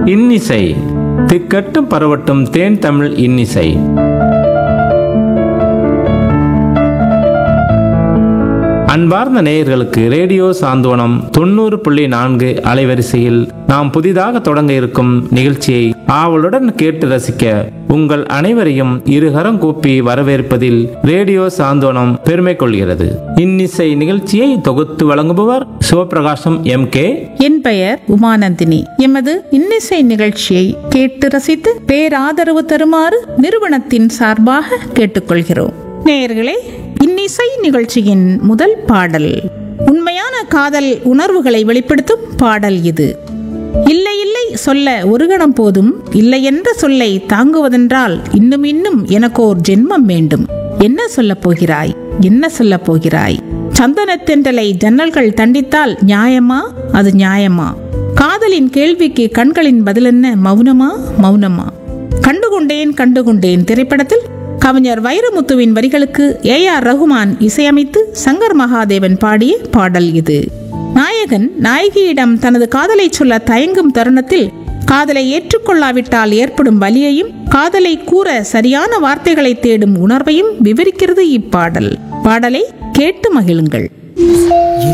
இன்னிசை திக்கட்டும் பரவட்டும் தேன் தமிழ் இன்னிசை. அன்பார்ந்த நேயர்களுக்கு ரேடியோ சாந்தோனம் 90.4 அலைவரிசையில் நாம் புதிதாக தொடங்க இருக்கும் நிகழ்ச்சியை ஆவலுடன் கேட்டு ரசிக்க உங்கள் அனைவரையும் இருகரம் கூப்பி வரவேற்பதில் ரேடியோ சாந்தோனம் பெருமை கொள்கிறது. இன்னிசை நிகழ்ச்சியை தொகுத்து வழங்குபவர் சிவபிரகாசம் MK. என் பெயர் உமானந்தினி. எமது இன்னிசை நிகழ்ச்சியை கேட்டு ரசித்து பேராதரவு தருமாறு நிறுவனத்தின் சார்பாக கேட்டுக்கொள்கிறோம். நேயர்களே, இன்னிசை நிகழ்ச்சியின் முதல் பாடல் உண்மையான காதல் உணர்வுகளை வெளிப்படுத்தும் பாடல் இது. இல்லை இல்லை சொல்ல ஒரு கணம் போதும், இல்லை என்ற சொல்லை தாங்குவதென்றால் இன்னும் இன்னும் எனக்கோர் ஜென்மம் வேண்டும். என்ன சொல்ல போகிறாய், என்ன சொல்ல போகிறாய்? சந்தனத்தென்றலை ஜன்னல்கள் தண்டித்தால் நியாயமா, அது நியாயமா? காதலின் கேள்விக்கு கண்களின் பதிலென்ன, மௌனமா மௌனமா? கண்டுகொண்டேன் கண்டுகொண்டேன் திரைப்படத்தில் கவிஞர் வைரமுத்துவின் வரிகளுக்கு AR ரகுமான் இசையமைத்து சங்கர் மகாதேவன் பாடிய பாடல் இது. நாயகன் நாயகியிடம் தனது காதலை சொல்ல தயங்கும் தருணத்தில் காதலை ஏற்றுக்கொள்ளாவிட்டால் ஏற்படும் வலியையும், காதலை கூற சரியான வார்த்தைகளை தேடும் உணர்வையும் விவரிக்கிறது இப்பாடல். பாடலை கேட்டு மகிழுங்கள்.